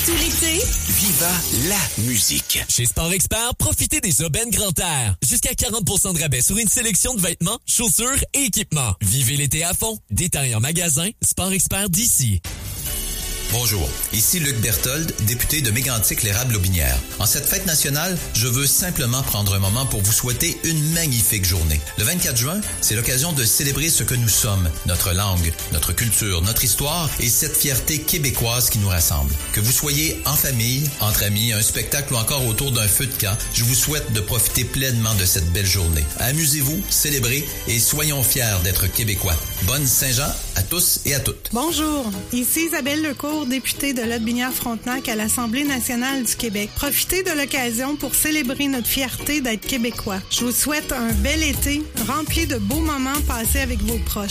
Tout l'été, Viva la musique. Chez Sport Expert, profitez des aubaines Grand Air. Jusqu'à 40% de rabais sur une sélection de vêtements, chaussures et équipements. Vivez l'été à fond. Détail en magasin, Sport Expert d'ici. Bonjour, ici Luc Berthold, député de Mégantic-l'Érable-Lobinière. En cette fête nationale, je veux simplement prendre un moment pour vous souhaiter une magnifique journée. Le 24 juin, c'est l'occasion de célébrer ce que nous sommes, notre langue, notre culture, notre histoire et cette fierté québécoise qui nous rassemble. Que vous soyez en famille, entre amis, un spectacle ou encore autour d'un feu de camp, je vous souhaite de profiter pleinement de cette belle journée. Amusez-vous, célébrez et soyons fiers d'être Québécois. Bonne Saint-Jean à tous et à toutes. Bonjour, ici Isabelle Lecourt, députée de Lotbinière-Frontenac à l'Assemblée nationale du Québec. Profitez de l'occasion pour célébrer notre fierté d'être Québécois. Je vous souhaite un bel été, rempli de beaux moments passés avec vos proches.